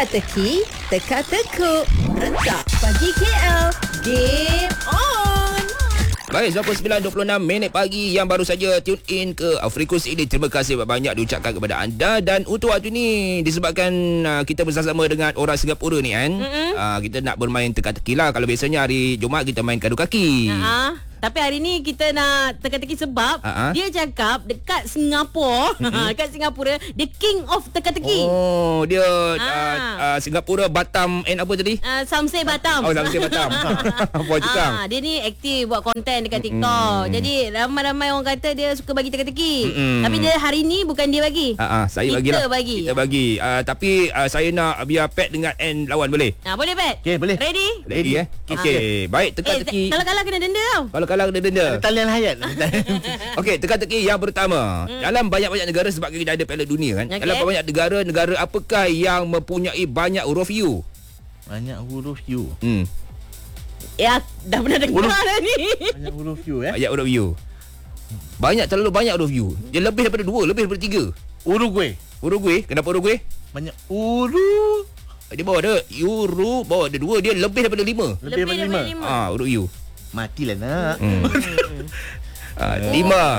Teka-teki, teka-tekuk. Rentak pagi KL. Game on. Baik, 9:26 pagi yang baru saja tune in ke frekuensi ini. Terima kasih banyak diucapkan kepada anda. Dan untuk waktu ini disebabkan kita bersama dengan orang Singapura ni kan. Kita nak bermain teka-teki lah. Kalau biasanya hari Jumaat kita main kadu kaki. Tapi hari ni kita nak teka-teki sebab dia cakap dekat Singapura, dekat Singapura, the king of teka-teki. Oh, dia Singapura, Batam and apa tadi? Samsei Batam. Oh, Samsei Batam. Buat cakap. Dia ni aktif buat konten dekat TikTok. Jadi ramai-ramai orang kata dia suka bagi teka-teki. Tapi dia hari ni bukan dia bagi. Saya kita bagi. Kita bagi. Tapi saya nak biar Pat dengan N lawan boleh? Boleh Pat? Okey, boleh. Ready? Okey. Baik, teka-teki. Kalau kalah kena denda tau. Kalau kena denda. Talian hayat. Okey, teka-teki yang pertama. Dalam banyak-banyak negara sebab kita ada Piala Dunia kan. Dalam banyak negara apakah yang mempunyai banyak huruf U? Banyak huruf U. Ya, dah pernah dengar dah ni. Banyak huruf U Banyak huruf U. Terlalu banyak huruf U. Dia lebih daripada 2, lebih daripada 3. Uruguay. Kenapa Uruguay? Banyak Dia bawa ada bawa ada 2, dia lebih daripada 5. Lebih daripada 5. Huruf U. Matilah nak. 5, 4, 3,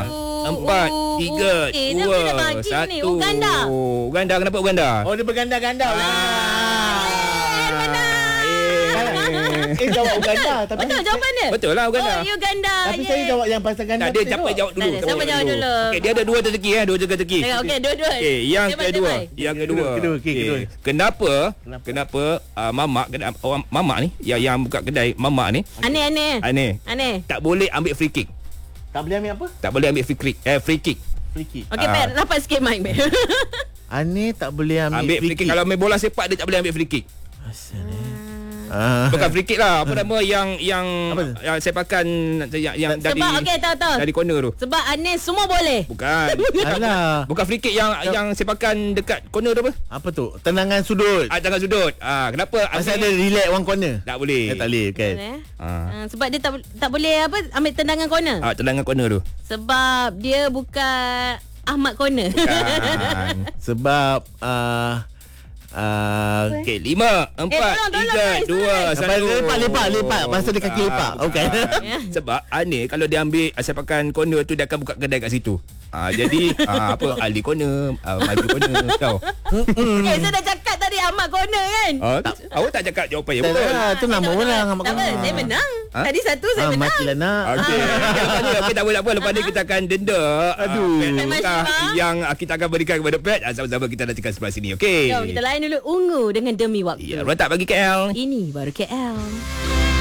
2, 1. Uganda. Kenapa Uganda? Oh, dia berganda-ganda. Jawab Uganda. Tapi Betul jawapan dia? Betul lah Uganda. Oh, Uganda. Tapi saya jawab yang pasal ganda. Dia siapa jawab dulu? Siapa jawab dulu? Okey, dia ada 2 teka-teki Dua teka-teki. Okey, dua-dua. Okey, yang kedua. Kedua. Kenapa mamak ni yang buka kedai mamak ni? Aneh. Tak boleh ambil free kick. Tak boleh ambil apa? Tak boleh ambil free kick. Free kick. Okey, Pat, rapat sikit mic, Pat. Aneh tak boleh ambil free kick. Kalau main bola sepak dia tak boleh ambil free kick. Bukan free kick lah. Apa nama yang sepakan yang dari sebab tahu. Dari corner tu. Sebab Anis semua boleh. Bukan. Alah. Bukan free kick yang sepakan dekat corner tu apa? Apa tu? Tendangan sudut. Tendangan sudut. Kenapa? Pasal ada relax one corner. Tak boleh. Tak boleh kan. Sebab dia tak boleh ambil tendangan corner. Tendangan corner tu. Sebab dia bukan Ahmad Corner. Bukan. Sebab Okey, 5, 4, 3, 2, 1. Lepak. Masa dia kaki lepak. Okey. Sebab Aneh kalau dia ambil sepakan corner tu, dia akan buka kedai kat situ. Jadi Ali corner, Maju corner kau. Saya dah cakap tadi Ahmad Corner kan. Awak tak cakap jawapan yang betul. Itu nama orang. Tak apa, saya menang. Tadi satu saya menang. Matilah nak. Okey, tak apa. Lepas ni kita akan denda. Yang kita akan berikan kepada Pat. Sama-sama kita nantikan sebelah sini. Okey. Jom kita layan dulu Ungu dengan Demi Waktu. Ya, Rentak Pagi KL. Ini baru KL.